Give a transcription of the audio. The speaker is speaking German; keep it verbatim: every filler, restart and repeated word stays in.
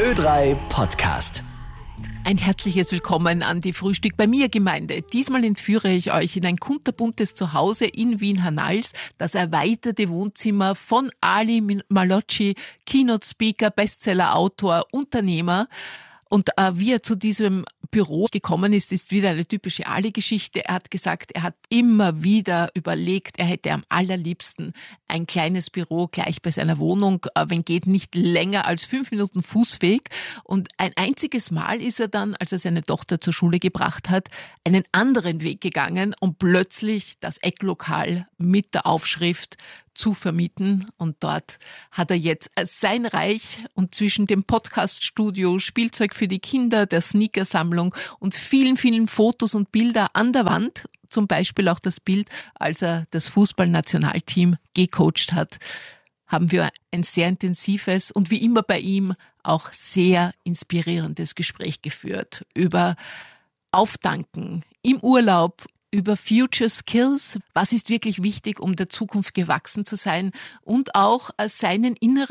Ö drei Podcast. Ein herzliches Willkommen an die Frühstück bei mir Gemeinde. Diesmal entführe ich euch in ein kunterbuntes Zuhause in Wien-Hernals, das erweiterte Wohnzimmer von Ali Malocci, Keynote-Speaker, Bestseller-Autor, Unternehmer. Und äh, wie er zu diesem Büro gekommen ist, ist wieder eine typische Ali-Geschichte. Er hat gesagt, er hat immer wieder überlegt, er hätte am allerliebsten ein kleines Büro gleich bei seiner Wohnung, äh, wenn geht nicht länger als fünf Minuten Fußweg. Und ein einziges Mal ist er dann, als er seine Tochter zur Schule gebracht hat, einen anderen Weg gegangen und plötzlich das Ecklokal mit der Aufschrift zu vermieten. Und dort hat er jetzt sein Reich und zwischen dem Podcaststudio, Spielzeug für die Kinder, der Sneakersammlung und vielen, vielen Fotos und Bilder an der Wand, zum Beispiel auch das Bild, als er das Fußballnationalteam gecoacht hat, haben wir ein sehr intensives und wie immer bei ihm auch sehr inspirierendes Gespräch geführt über Auftanken im Urlaub, über Future Skills, was ist wirklich wichtig, um der Zukunft gewachsen zu sein und auch seinen inneren